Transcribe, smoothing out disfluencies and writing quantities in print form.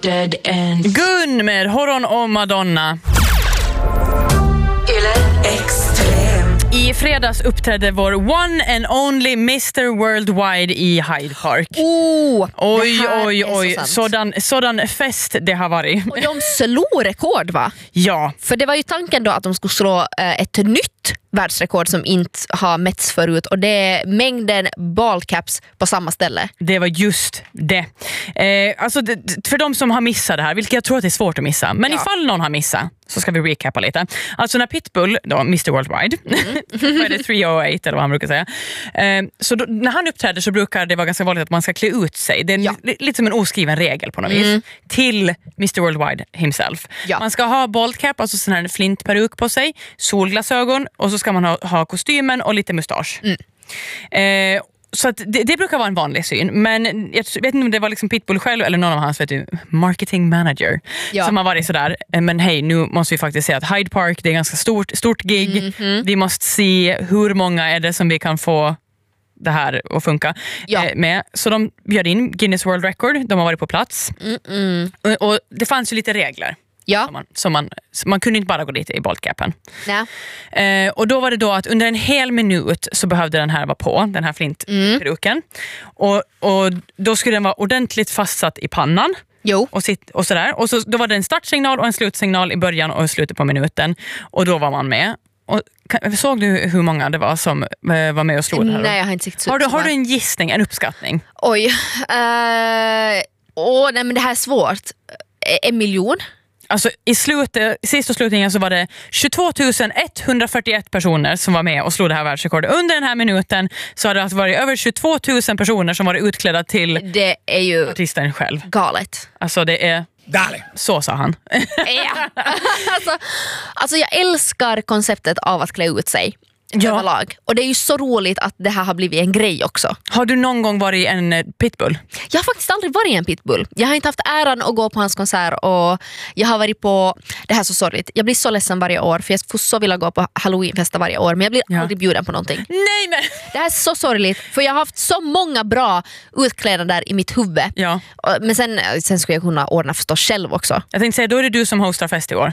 Dead Ends. Gun med Horon och Madonna. Yle Extrem. I fredags uppträdde vår one and only Mr. Worldwide i Hyde Park. Oj. Sådan fest det har varit. Och de slog rekord, va? Ja. För det var ju tanken då att de skulle slå ett nytt världsrekord som inte har mätts förut, och det är mängden ballcaps på samma ställe. Det var just det. Alltså för de som har missat det här, vilket jag tror att det är svårt att missa, men ifall någon har missat så ska vi recappa lite. Alltså när Pitbull, då, Mr. Worldwide, vad är det, 308 eller vad han brukar säga. Så då, när han uppträder så brukar det vara ganska vanligt att man ska klä ut sig. Det är lite som en oskriven regel på något vis. Till Mr. Worldwide himself. Ja. Man ska ha baldcap, alltså sån här flintperuk på sig, solglasögon, och så ska man ha kostymen och lite mustasch. Så att det brukar vara en vanlig syn. Men jag vet inte om det var liksom Pitbull själv eller någon av hans marketing manager som har varit sådär, men hej, nu måste vi faktiskt säga att Hyde Park, det är ganska stort gig. Vi måste se hur många är det som vi kan få det här att funka med. Så de bjöd in Guinness World Record. De har varit på plats. Och det fanns ju lite regler. Ja. Man kunde inte bara gå dit i baldcapen. Och då var det då att under en hel minut så behövde den här vara på, den här flintperuken. Och då skulle den vara ordentligt fastsatt i pannan. Och sådär. Och så, då var det en startsignal och en slutsignal i början och i slutet på minuten. Och då var man med. Och såg du hur många det var som var med och slog det här? Nej, jag har inte sett. Har du en gissning, en uppskattning? Oj. Nej, men det här är svårt. 1 miljon? Alltså i sist och slutningen så var det 22 141 personer som var med och slog det här världsrekordet. Under den här minuten så har det alltså varit över 22 000 personer som var utklädda till det är ju artisten själv. Galet. Alltså det är... Så sa han. Alltså jag älskar konceptet av att klä ut sig. Överlag. Och det är ju så roligt att det här har blivit en grej också. Har du någon gång varit en pitbull? Jag har faktiskt aldrig varit en pitbull. Jag har inte haft äran att gå på hans konsert, och jag har varit på, det här är så sorgligt, jag blir så ledsen varje år för jag får så vilja gå på Halloweenfester varje år, men jag blir aldrig bjuden på någonting. Nej, men det här är så sorgligt, för jag har haft så många bra utklädnader i mitt huvud. Men sen skulle jag kunna ordna förstås själv också. Jag tänkte säga, då är det du som hostar fest i år.